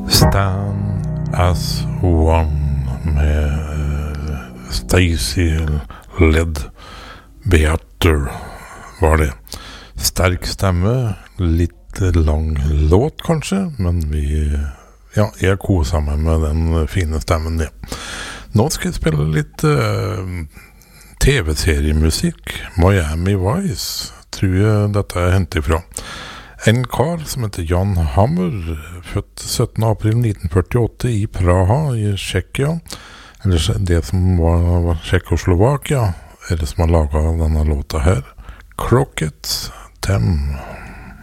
Stand as one med Stacey Led Beater var det. Sterk stemme, litt lang låt kanskje, men jeg koser meg med den fine stemmen det. Nå skal jeg spille litt TV-seriemusikk. Miami Vice tror jeg dette er hentet fra. En kar som heter Jan Hammer, født 17. april 1948 i Praha i Tsjekkia, eller det som var Tsjekkoslovakia, er det som har laget denne låta her. Crockett Tem.